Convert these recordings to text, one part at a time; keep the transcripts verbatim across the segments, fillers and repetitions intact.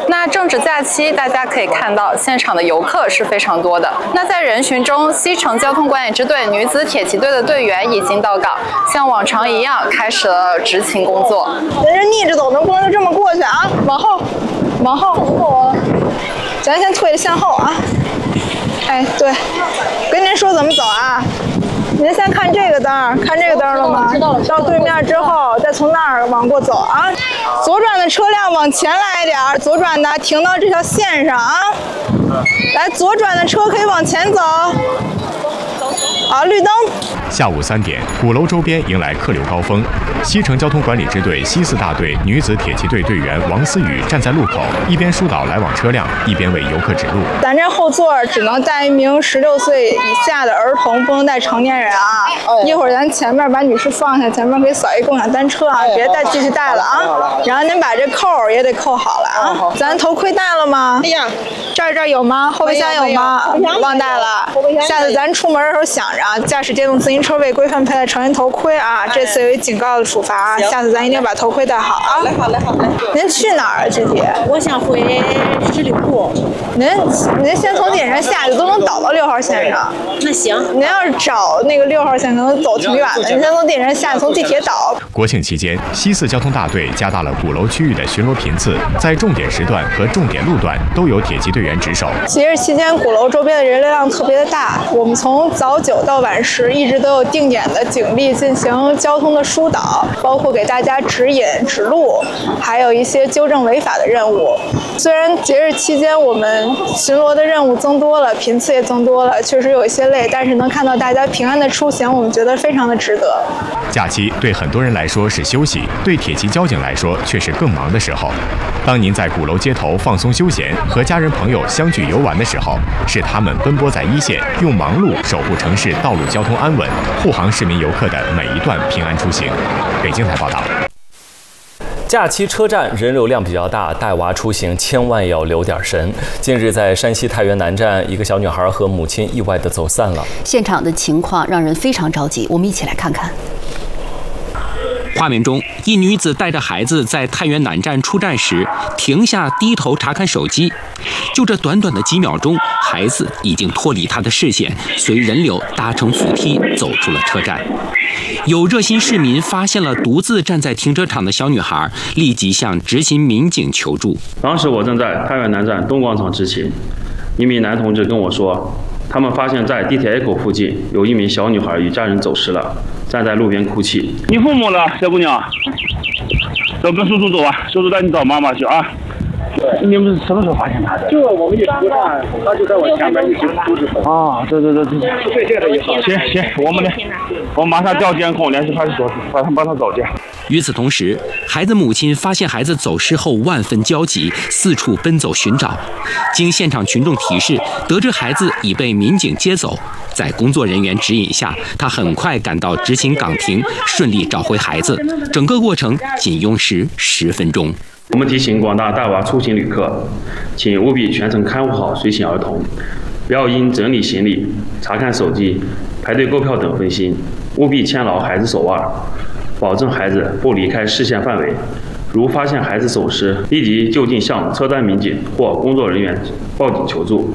那正值假期，大家可以看到现场的游客是非常多的。那在人群中，西城交通管理支队女子铁骑队的队员已经到岗，像往常一样开始了执勤工作。 人是逆着走，能不能就这么过去啊？往后，往后，咱先退着向后啊。哎，对，跟您说怎么走啊？您先看这个灯，看这个灯了吗？到对面之后，再从那儿往过走啊。左转的车辆往前来一点，左转的停到这条线上啊。来，左转的车可以往前走。啊，绿灯。 下午三点，鼓楼周边迎来客流高峰。西城交通管理支队西四大队女子铁骑队队员王思雨站在路口，一边疏导来往车辆，一边为游客指路。 咱这后座只能带一名十六岁以下的儿童，不能带成年人啊。一会儿咱前面把女士放下，前面可以扫一共享单车啊，别再继续带了啊。然后您把这扣也得扣好了啊。咱头盔戴了吗？哎呀，这儿这儿有吗？后备箱有吗？忘带了。下次咱出门的时候想着啊，驾驶电动自行车未规范佩戴成人头盔啊，这次有一警告的处罚啊。下次咱一定把头盔戴好啊。好嘞，好嘞，好嘞。您去哪儿啊，具体？ 我想回十里铺。 您您先从地铁站下去，都能倒到六号线上。 那行。 您要是找那个六号线，可能走挺远的。您先从地铁站下去，从地铁倒。 国庆期间，西四交通大队加大了鼓楼区域的巡逻频次，在重点时段和重点路段都有铁骑队员值守。 节日期间，鼓楼周边的人流量特别的大，我们从早九到晚十一直都有定点的警力进行交通的疏导，包括给大家指引指路，还有一些纠正违法的任务。虽然节日期间我们巡逻的任务增多了，频次也增多了，确实有一些累，但是能看到大家平安的出行，我们觉得非常的值得。 假期对很多人来说是休息，对铁骑交警来说却是更忙的时候。当您在鼓楼街头放松休闲，和家人朋友相聚游玩的时候，是他们奔波在一线，用忙碌守护城市道路交通安稳，护航市民游客的每一段平安出行。北京台报道。 假期车站人流量比较大，带娃出行千万要留点神。近日，在山西太原南站，一个小女孩和母亲意外地走散了。 现场的情况让人非常着急，我们一起来看看。 画面中，一女子带着孩子在太原南站出站时停下，低头查看手机。就这短短的几秒钟，孩子已经脱离她的视线，随人流搭乘扶梯走出了车站。有热心市民发现了独自站在停车场的小女孩，立即向执勤民警求助。 当时我正在太原南站东广场执勤，一名男同志跟我说，他们发现在地铁 A 口附近有一名小女孩与家人走失了，站在路边哭泣。 你父母呢，小姑娘？走，跟叔叔走吧，叔叔带你找妈妈去啊。你们什么时候发现他的？ 就我们一出站，他就在我前面一直都是走。 啊，对对对对。 对这个也好。 行行，我们呢，我们马上调监控，联系派出所，把他帮他找见。 与此同时，孩子母亲发现孩子走失后，万分焦急，四处奔走寻找。经现场群众提示，得知孩子已被民警接走，在工作人员指引下，他很快赶到执勤岗亭，顺利找回孩子。整个过程仅用时十分钟。 我们提醒广大带娃出行旅客，请务必全程看护好随行儿童，不要因整理行李、查看手机、排队购票等分心，务必牵牢孩子手腕，保证孩子不离开视线范围。如发现孩子走失，立即就近向车站民警或工作人员报警求助。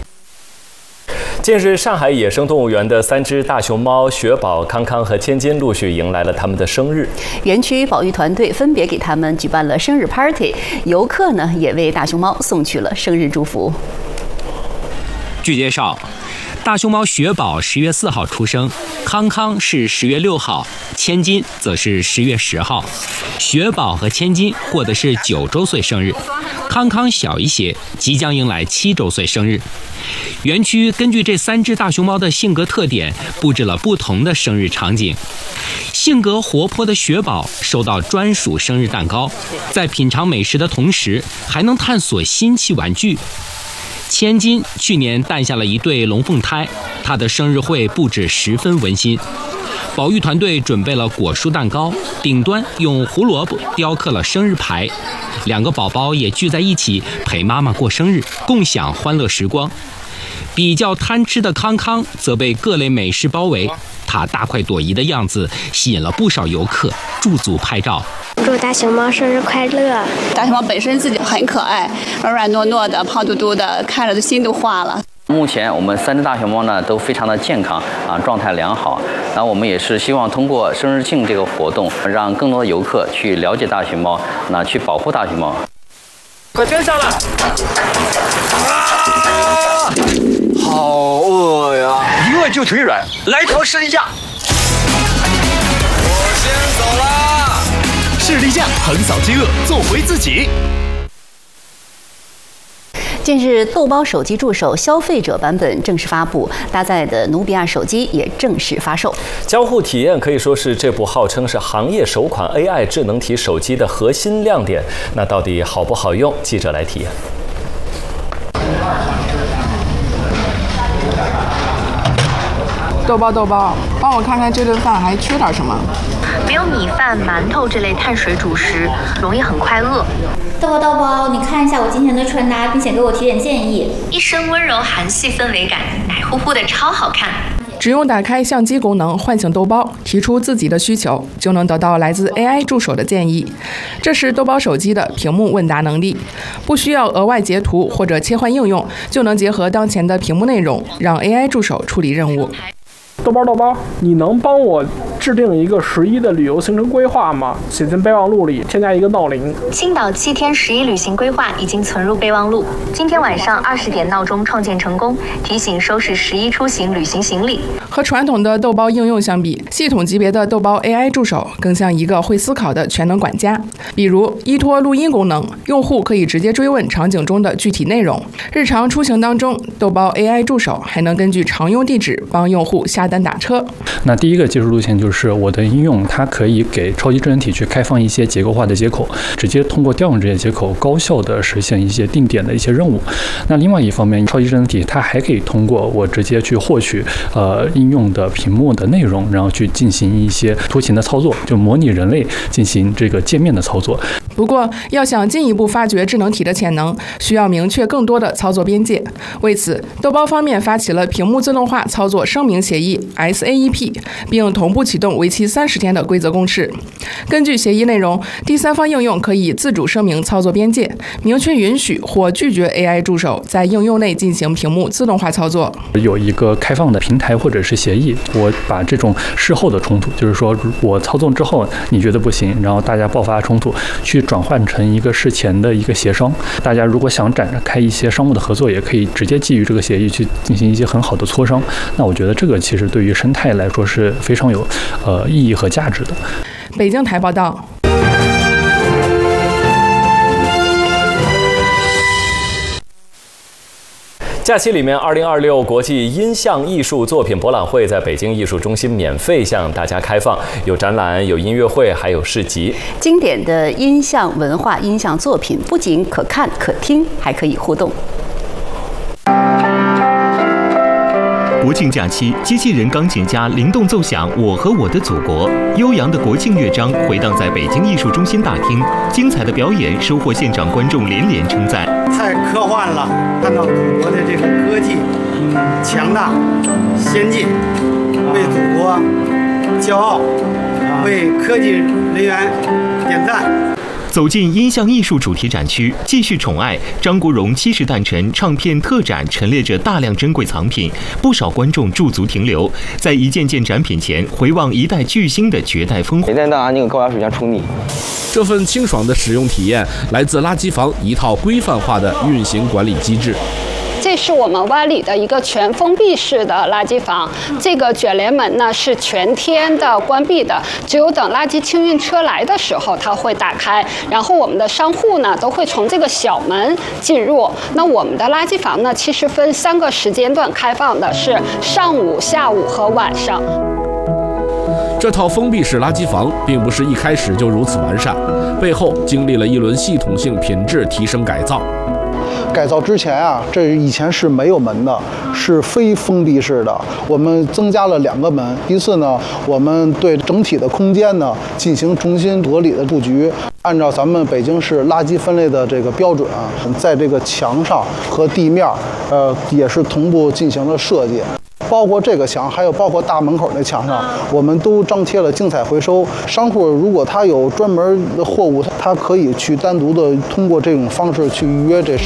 近日，上海野生动物园的三只大熊猫雪宝、康康和千金陆续迎来了他们的生日。 园区保育团队分别给他们举办了生日 party， 游客呢也为大熊猫送去了生日祝福。 据介绍，大熊猫雪宝十月四号出生，康康是十月六号，千金则是十月十号。雪宝和千金过的是九周岁生日，康康小一些，即将迎来七周岁生日。园区根据这三只大熊猫的性格特点，布置了不同的生日场景。性格活泼的雪宝收到专属生日蛋糕，在品尝美食的同时，还能探索新奇玩具。千金去年诞下了一对龙凤胎，她的生日会布置十分温馨。保育团队准备了果蔬蛋糕，顶端用胡萝卜雕刻了生日牌。两个宝宝也聚在一起陪妈妈过生日，共享欢乐时光。比较贪吃的康康则被各类美食包围，他大快朵颐的样子吸引了不少游客驻足拍照。 祝大熊猫生日快乐！ 大熊猫本身自己很可爱， 软软糯糯的、胖嘟嘟的，看着的心都化了。 目前我们三只大熊猫呢都非常的健康啊，状态良好。那我们也是希望通过生日庆这个活动，让更多的游客去了解大熊猫，那去保护大熊猫。 快跟上了！啊，好饿呀！一饿就腿软，来条士力架。我先走啦！ 士力架横扫饥饿，做回自己。 近日，豆包手机助手消费者版本正式发布，搭载的努比亚手机也正式发售。 交互体验可以说是这部号称是行业首款 A I 智能体手机的核心亮点。那到底好不好用？记者来体验。 豆包豆包，帮我看看这顿饭还缺点什么？ 没有米饭、馒头这类碳水主食，容易很快饿。 豆包豆包，你看一下我今天的穿搭，并且给我提点建议。 一身温柔韩系氛围感，奶乎乎的超好看。 只用打开相机功能唤醒豆包，提出自己的需求，就能得到来自 A I 助手的建议。这是豆包手机的屏幕问答能力，不需要额外截图或者切换应用，就能结合当前的屏幕内容，让 A I 助手处理任务。 豆包豆包，你能帮我制定一个十一的旅游行程规划吗？写进备忘录里，添加一个闹铃。 青岛七天十一旅行规划已经存入备忘录。今天晚上二十点闹钟创建成功，提醒收拾十一出行旅行行李。 和传统的豆包应用相比，系统级别的豆包 A I 助手更像一个会思考的全能管家。比如依托录音功能，用户可以直接追问场景中的具体内容。日常出行当中，豆包 A I 助手还能根据常用地址帮用户下单打车。 那第一个技术路线就是我的应用，它可以给超级智能体去开放一些结构化的接口，直接通过调用这些接口，高效的实现一些定点的一些任务。那另外一方面，超级智能体它还可以通过我直接去获取呃应用的屏幕的内容，然后去进行一些图形的操作，就模拟人类进行这个界面的操作。 不过，要想进一步发掘智能体的潜能，需要明确更多的操作边界。为此，豆包方面发起了屏幕自动化操作声明协议 S A E P， 并同步启动为期三十天的规则公示。根据协议内容，第三方应用可以自主声明操作边界，明确允许或拒绝 A I 助手在应用内进行屏幕自动化操作。 有一个开放的平台或者是协议，我把这种事后的冲突，就是说我操纵之后你觉得不行，然后大家爆发冲突，去转换成一个事前的一个协商。大家如果想展开一些商务的合作，也可以直接基于这个协议去进行一些很好的磋商。那我觉得这个其实对于生态来说是非常有呃意义和价值的。 北京台报道。 假期里面，二零二六国际音像艺术作品博览会在北京艺术中心免费向大家开放，有展览、有音乐会，还有市集。 经典的音像文化、音像作品不仅可看可听，还可以互动。 国庆假期，机器人钢琴家灵动奏响《我和我的祖国》，悠扬的国庆乐章回荡在北京艺术中心大厅，精彩的表演收获现场观众连连称赞。 太科幻了，看到祖国的这个科技强大、先进，为祖国骄傲，为科技人员点赞。 走进音像艺术主题展区，继续宠爱张国荣七十诞辰唱片特展，陈列着大量珍贵藏品，不少观众驻足停留，在一件件展品前回望一代巨星的绝代风华。 每天拿那个高压水枪冲你。 这份清爽的使用体验来自垃圾房一套规范化的运行管理机制。 这是我们湾里的一个全封闭式的垃圾房，这个卷帘门呢是全天的关闭的，只有等垃圾清运车来的时候它会打开，然后我们的商户呢都会从这个小门进入。那我们的垃圾房呢其实分三个时间段开放的，是上午、下午和晚上。 这套封闭式垃圾房并不是一开始就如此完善，背后经历了一轮系统性品质提升改造。 改造之前啊，这以前是没有门的，是非封闭式的。我们增加了两个门，一次呢，我们对整体的空间呢进行重新合理的布局，按照咱们北京市垃圾分类的这个标准啊，在这个墙上和地面，呃，也是同步进行了设计。包括这个墙，还有包括大门口那墙上，我们都张贴了竞彩回收。商户如果他有专门的货物，他可以去单独的通过这种方式去预约这